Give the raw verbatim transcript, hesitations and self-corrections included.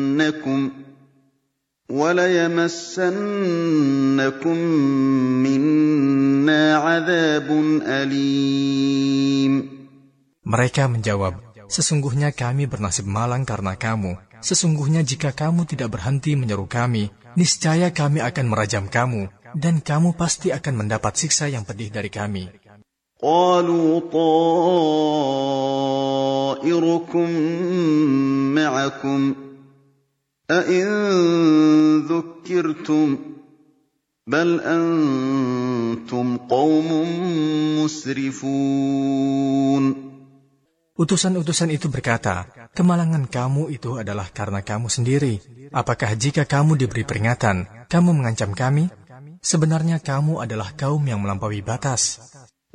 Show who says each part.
Speaker 1: وَلَيَمَسَّنَّكُم مِّنَّا عَذَابٌ أَلِيمٌ.
Speaker 2: Mereka menjawab, sesungguhnya kami bernasib malang karena kamu. Sesungguhnya jika kamu tidak berhenti menyeru kami, niscaya kami akan merajam kamu, dan kamu pasti akan mendapat siksa yang pedih dari kami.
Speaker 1: قَالُوا طَائِرُكُم مَّعَكُمْ أَإِن ذُكِّرْتُم بَلْ أَنتُمْ قَوْمٌ مُّسْرِفُونَ.
Speaker 2: Utusan-utusan itu berkata, kemalangan kamu itu adalah karena kamu sendiri. Apakah jika kamu diberi peringatan, kamu mengancam kami? Sebenarnya kamu adalah kaum yang melampaui batas.